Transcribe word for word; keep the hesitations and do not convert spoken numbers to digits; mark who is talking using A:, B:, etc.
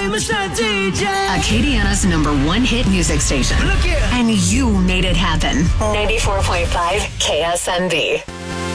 A: famous D J.
B: Acadiana's number one hit music station.
A: Look here.
B: And you made it happen. ninety-four point five K S M B.